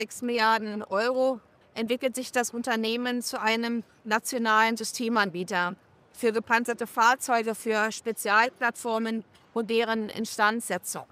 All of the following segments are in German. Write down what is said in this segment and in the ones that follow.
6 Milliarden Euro entwickelt sich das Unternehmen zu einem nationalen Systemanbieter für gepanzerte Fahrzeuge, für Spezialplattformen und deren Instandsetzung.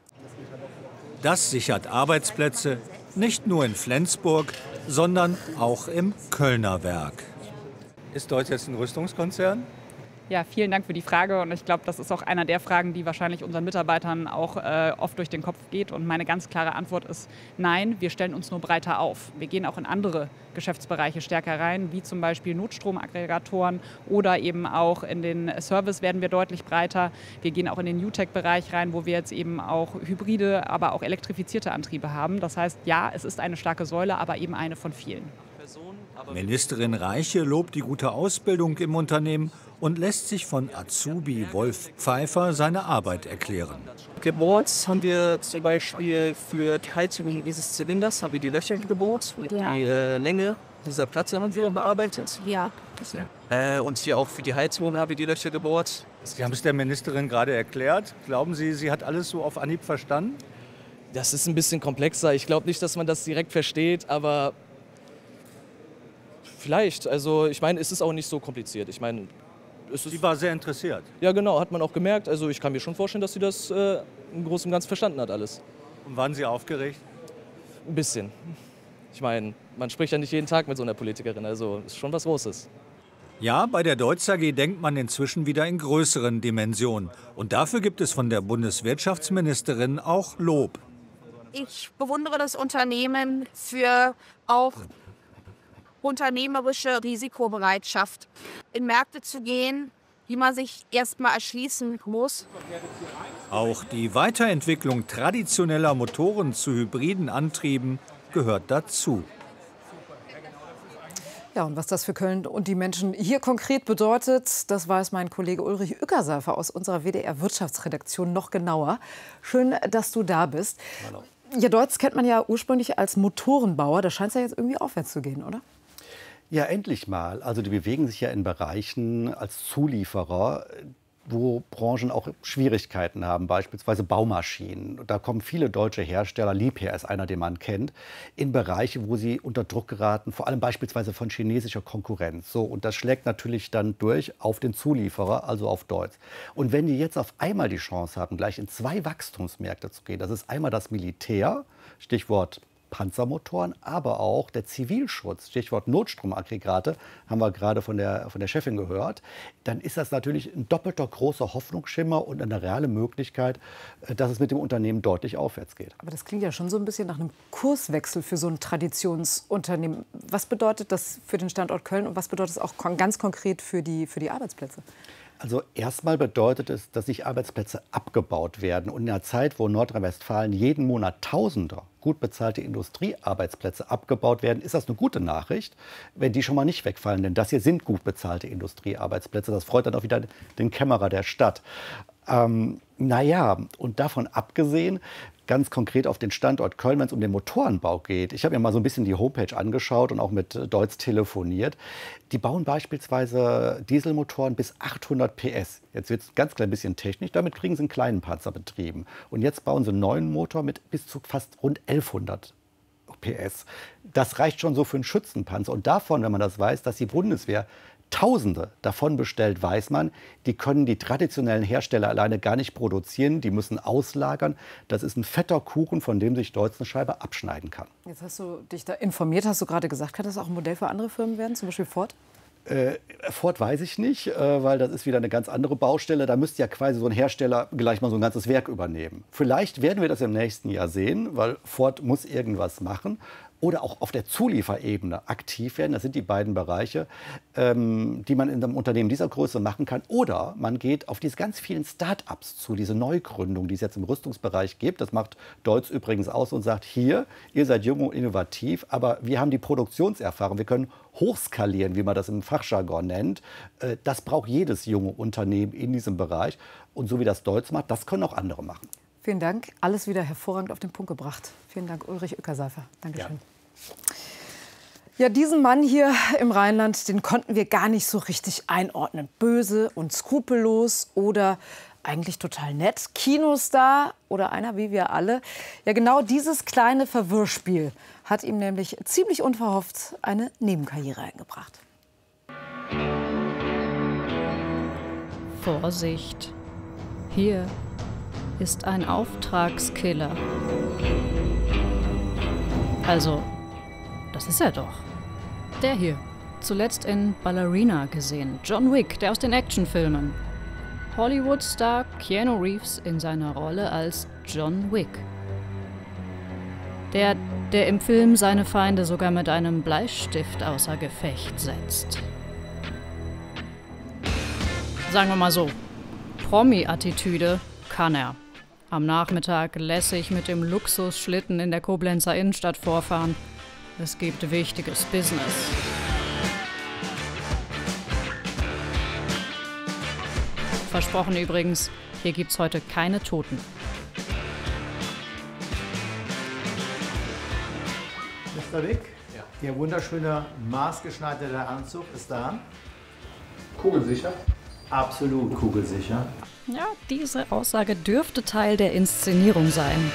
Das sichert Arbeitsplätze nicht nur in Flensburg, sondern auch im Kölner Werk. Ist Deutz jetzt ein Rüstungskonzern? Ja, vielen Dank für die Frage und ich glaube, das ist auch einer der Fragen, die wahrscheinlich unseren Mitarbeitern auch oft durch den Kopf geht. Und meine ganz klare Antwort ist nein, wir stellen uns nur breiter auf. Wir gehen auch in andere Geschäftsbereiche stärker rein, wie zum Beispiel Notstromaggregatoren oder eben auch in den Service werden wir deutlich breiter. Wir gehen auch in den New-Tech-Bereich rein, wo wir jetzt eben auch hybride, aber auch elektrifizierte Antriebe haben. Das heißt, ja, es ist eine starke Säule, aber eben eine von vielen. Ministerin Reiche lobt die gute Ausbildung im Unternehmen und lässt sich von Azubi Wolf Pfeiffer seine Arbeit erklären. Gebohrt haben wir zum Beispiel für die Heizung dieses Zylinders haben wir die Löcher gebohrt. Ja. Die Länge dieser Platte haben wir bearbeitet. Ja. Und hier auch für die Heizung haben wir die Löcher gebohrt. Sie haben es der Ministerin gerade erklärt. Glauben Sie, sie hat alles so auf Anhieb verstanden? Das ist ein bisschen komplexer. Ich glaube nicht, dass man das direkt versteht, aber vielleicht. Also ich meine, es ist auch nicht so kompliziert. Ich meine, Sie war sehr interessiert. Ja, genau, hat man auch gemerkt. Also ich kann mir schon vorstellen, dass sie das im Großen und Ganzen verstanden hat alles. Und waren Sie aufgeregt? Ein bisschen. Ich meine, man spricht ja nicht jeden Tag mit so einer Politikerin, also ist schon was Großes. Ja, bei der Deutz AG denkt man inzwischen wieder in größeren Dimensionen. Und dafür gibt es von der Bundeswirtschaftsministerin auch Lob. Ich bewundere das Unternehmen für auch unternehmerische Risikobereitschaft, in Märkte zu gehen, die man sich erst mal erschließen muss. Auch die Weiterentwicklung traditioneller Motoren zu hybriden Antrieben gehört dazu. Ja, und was das für Köln und die Menschen hier konkret bedeutet, das weiß mein Kollege Ulrich Ueckerseifer aus unserer WDR-Wirtschaftsredaktion noch genauer. Schön, dass du da bist. Hallo. Ja, Deutz kennt man ja ursprünglich als Motorenbauer. Da scheint es ja jetzt irgendwie aufwärts zu gehen, oder? Ja, endlich mal. Also die bewegen sich ja in Bereichen als Zulieferer, wo Branchen auch Schwierigkeiten haben, beispielsweise Baumaschinen. Da kommen viele deutsche Hersteller, Liebherr ist einer, den man kennt, in Bereiche, wo sie unter Druck geraten, vor allem beispielsweise von chinesischer Konkurrenz. So, und das schlägt natürlich dann durch auf den Zulieferer, also auf Deutz. Und wenn die jetzt auf einmal die Chance haben, gleich in 2 Wachstumsmärkte zu gehen, das ist einmal das Militär, Stichwort Panzermotoren, aber auch der Zivilschutz, Stichwort Notstromaggregate, haben wir gerade von der Chefin gehört, dann ist das natürlich ein doppelter großer Hoffnungsschimmer und eine reale Möglichkeit, dass es mit dem Unternehmen deutlich aufwärts geht. Aber das klingt ja schon so ein bisschen nach einem Kurswechsel für so ein Traditionsunternehmen. Was bedeutet das für den Standort Köln und was bedeutet es auch ganz konkret für die Arbeitsplätze? Also erstmal bedeutet es, dass sich Arbeitsplätze abgebaut werden. Und in einer Zeit, wo Nordrhein-Westfalen jeden Monat Tausender gut bezahlte Industriearbeitsplätze abgebaut werden, ist das eine gute Nachricht, wenn die schon mal nicht wegfallen. Denn das hier sind gut bezahlte Industriearbeitsplätze. Das freut dann auch wieder den Kämmerer der Stadt. Naja, und davon abgesehen, ganz konkret auf den Standort Köln, wenn es um den Motorenbau geht. Ich habe mir mal so ein bisschen die Homepage angeschaut und auch mit Deutz telefoniert. Die bauen beispielsweise Dieselmotoren bis 800 PS. Jetzt wird es ein ganz klein bisschen technisch, damit kriegen sie einen kleinen Panzer betrieben. Und jetzt bauen sie einen neuen Motor mit bis zu fast rund 1100 PS. Das reicht schon so für einen Schützenpanzer. Und davon, wenn man das weiß, dass die Bundeswehr Tausende davon bestellt, weiß man, die können die traditionellen Hersteller alleine gar nicht produzieren, die müssen auslagern. Das ist ein fetter Kuchen, von dem sich Deutz eine Scheibe abschneiden kann. Jetzt hast du dich da informiert, hast du gerade gesagt, kann das auch ein Modell für andere Firmen werden, zum Beispiel Ford? Ford weiß ich nicht, weil das ist wieder eine ganz andere Baustelle. Da müsste ja quasi so ein Hersteller gleich mal so ein ganzes Werk übernehmen. Vielleicht werden wir das im nächsten Jahr sehen, weil Ford muss irgendwas machen. Oder auch auf der Zulieferebene aktiv werden. Das sind die beiden Bereiche, die man in einem Unternehmen dieser Größe machen kann. Oder man geht auf diese ganz vielen Start-ups zu, diese Neugründung, die es jetzt im Rüstungsbereich gibt. Das macht Deutz übrigens aus und sagt, hier, ihr seid jung und innovativ, aber wir haben die Produktionserfahrung. Wir können hochskalieren, wie man das im Fachjargon nennt. Das braucht jedes junge Unternehmen in diesem Bereich. Und so wie das Deutz macht, das können auch andere machen. Vielen Dank. Alles wieder hervorragend auf den Punkt gebracht. Vielen Dank, Ulrich Ueckerseifer. Dankeschön. Ja, diesen Mann hier im Rheinland, den konnten wir gar nicht so richtig einordnen. Böse und skrupellos oder eigentlich total nett. Kinostar oder einer wie wir alle. Ja, genau dieses kleine Verwirrspiel hat ihm nämlich ziemlich unverhofft eine Nebenkarriere eingebracht. Vorsicht, hier ist ein Auftragskiller. Also, das ist er doch. Der hier, zuletzt in Ballerina gesehen. John Wick, der aus den Actionfilmen. Hollywood-Star Keanu Reeves in seiner Rolle als John Wick. Der im Film seine Feinde sogar mit einem Bleistift außer Gefecht setzt. Sagen wir mal so, Promi-Attitüde kann er. Am Nachmittag lässig mit dem Luxusschlitten in der Koblenzer Innenstadt vorfahren. Es gibt wichtiges Business. Versprochen übrigens, hier gibt's heute keine Toten. Mr. Wick, ja. Ihr wunderschöner maßgeschneiderter Anzug ist da. Kugelsicher? Absolut kugelsicher. Ja, diese Aussage dürfte Teil der Inszenierung sein.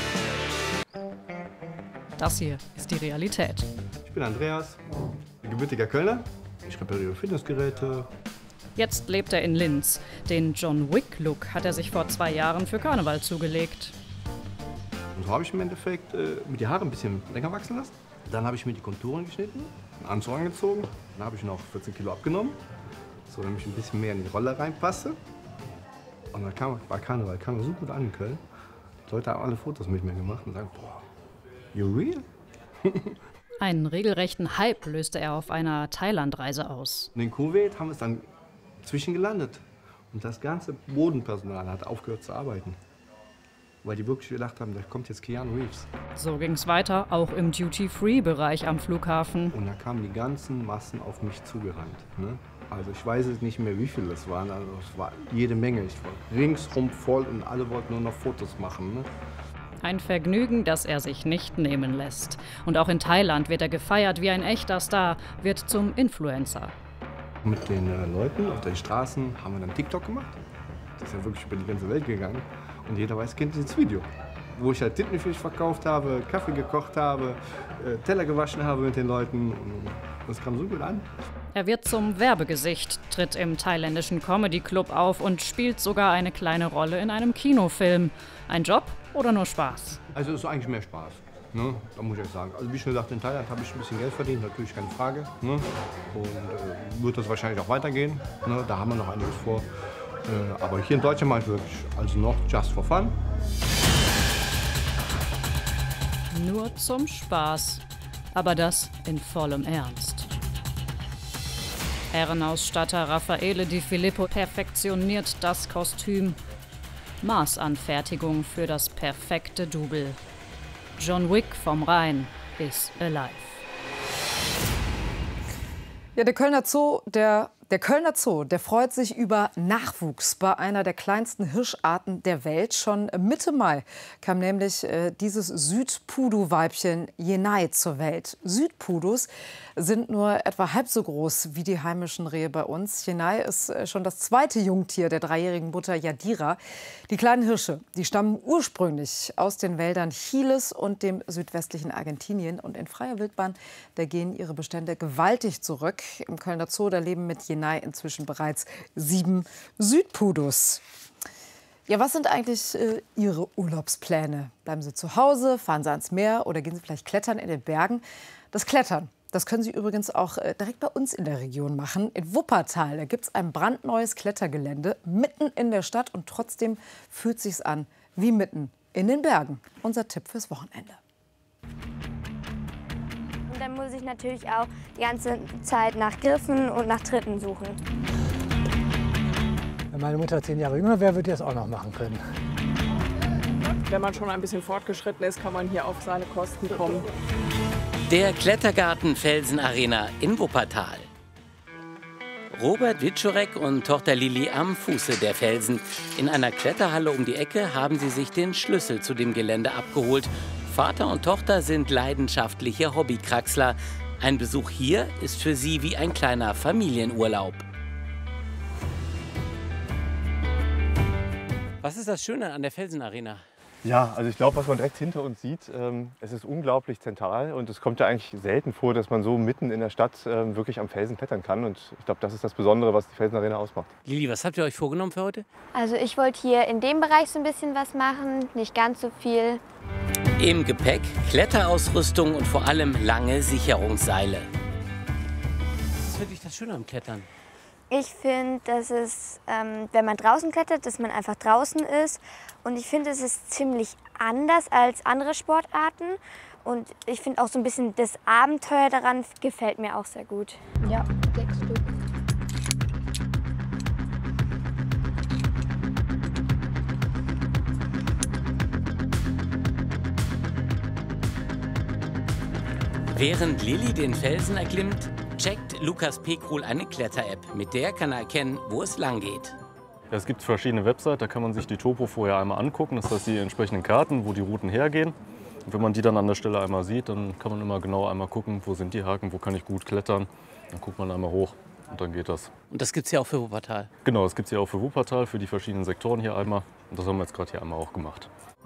Das hier ist die Realität. Ich bin Andreas, gebürtiger Kölner. Ich repariere Fitnessgeräte. Jetzt lebt er in Linz. Den John Wick-Look hat er sich vor 2 Jahren für Karneval zugelegt. Und so habe ich im Endeffekt mir die Haare ein bisschen länger wachsen lassen. Dann habe ich mir die Konturen geschnitten, einen Anzug angezogen. Dann habe ich noch 14 Kilo abgenommen, so damit ich ein bisschen mehr in die Rolle reinpasse. Und dann war Karneval kam so gut an in Köln. Die Leute haben alle Fotos mit mir gemacht und sagen, boah, you real? Einen regelrechten Hype löste er auf einer Thailand-Reise aus. Und in Kuwait haben wir es dann zwischengelandet. Und das ganze Bodenpersonal hat aufgehört zu arbeiten. Weil die wirklich gedacht haben, da kommt jetzt Keanu Reeves. So ging es weiter, auch im Duty-Free-Bereich am Flughafen. Und da kamen die ganzen Massen auf mich zugerannt. Ne? Also ich weiß jetzt nicht mehr, wie viele es waren. Also es war jede Menge. Ich war ringsrum voll und alle wollten nur noch Fotos machen. Ne? Ein Vergnügen, das er sich nicht nehmen lässt. Und auch in Thailand wird er gefeiert wie ein echter Star, wird zum Influencer. Mit den Leuten auf den Straßen haben wir dann TikTok gemacht. Das ist ja wirklich über die ganze Welt gegangen. Und jeder kennt dieses Video. Wo ich halt Tintenfisch verkauft habe, Kaffee gekocht habe, Teller gewaschen habe mit den Leuten. Und das kam so gut an. Er wird zum Werbegesicht, tritt im thailändischen Comedy-Club auf und spielt sogar eine kleine Rolle in einem Kinofilm. Ein Job oder nur Spaß? Also es ist eigentlich mehr Spaß. Ne? Da muss ich sagen. Also wie schon gesagt, in Thailand habe ich ein bisschen Geld verdient, natürlich keine Frage. Ne? Und wird das wahrscheinlich auch weitergehen. Ne? Da haben wir noch einiges vor. Aber hier in Deutschland mache ich wirklich also noch just for fun. Nur zum Spaß. Aber das in vollem Ernst. Herrenausstatter Raffaele Di Filippo perfektioniert das Kostüm. Maßanfertigung für das perfekte Double. John Wick vom Rhein is alive. Ja, der Kölner Zoo, der freut sich über Nachwuchs bei einer der kleinsten Hirscharten der Welt. Schon Mitte Mai kam nämlich dieses Südpudu-Weibchen Jenai zur Welt. Südpudus sind nur etwa halb so groß wie die heimischen Rehe bei uns. Jenai ist schon das zweite Jungtier der 3-jährigen Mutter Yadira. Die kleinen Hirsche, die stammen ursprünglich aus den Wäldern Chiles und dem südwestlichen Argentinien. Und in freier Wildbahn, da gehen ihre Bestände gewaltig zurück. Im Kölner Zoo, da leben mit Jenai inzwischen bereits 7 Südpudus. Ja, was sind eigentlich Ihre Urlaubspläne? Bleiben Sie zu Hause, fahren Sie ans Meer oder gehen Sie vielleicht klettern in den Bergen? Das Klettern, das können Sie übrigens auch direkt bei uns in der Region machen. In Wuppertal, da gibt es ein brandneues Klettergelände mitten in der Stadt und trotzdem fühlt es sich an wie mitten in den Bergen. Unser Tipp fürs Wochenende. Und dann muss ich natürlich auch die ganze Zeit nach Griffen und nach Tritten suchen. Wenn meine Mutter 10 Jahre jünger wäre, würde ich das auch noch machen können. Wenn man schon ein bisschen fortgeschritten ist, kann man hier auf seine Kosten kommen. Der Klettergarten Felsenarena in Wuppertal. Robert Wiczorek und Tochter Lili am Fuße der Felsen. In einer Kletterhalle um die Ecke haben sie sich den Schlüssel zu dem Gelände abgeholt. Vater und Tochter sind leidenschaftliche Hobbykraxler. Ein Besuch hier ist für sie wie ein kleiner Familienurlaub. Was ist das Schöne an der Felsenarena? Ja, also ich glaube, was man direkt hinter uns sieht, es ist unglaublich zentral und es kommt ja eigentlich selten vor, dass man so mitten in der Stadt wirklich am Felsen klettern kann. Und ich glaube, das ist das Besondere, was die Felsenarena ausmacht. Lili, was habt ihr euch vorgenommen für heute? Also ich wollte hier in dem Bereich so ein bisschen was machen, nicht ganz so viel. Im Gepäck Kletterausrüstung und vor allem lange Sicherungsseile. Was ist wirklich das Schöne am Klettern? Ich finde, dass es, wenn man draußen klettert, dass man einfach draußen ist. Und ich finde, es ist ziemlich anders als andere Sportarten. Und ich finde auch so ein bisschen das Abenteuer daran gefällt mir auch sehr gut. Ja, 6 Stück. Während Lilly den Felsen erklimmt, checkt Lukas Pekrul eine Kletter-App. Mit der kann er erkennen, wo es lang geht. Ja, es gibt verschiedene Websites, da kann man sich die Topo vorher einmal angucken. Das heißt, die entsprechenden Karten, wo die Routen hergehen. Und wenn man die dann an der Stelle einmal sieht, dann kann man immer genau einmal gucken, wo sind die Haken, wo kann ich gut klettern. Dann guckt man einmal hoch und dann geht das. Und das gibt es ja auch für Wuppertal? Genau, das gibt es ja auch für Wuppertal, für die verschiedenen Sektoren hier einmal. Und das haben wir jetzt gerade hier einmal auch gemacht.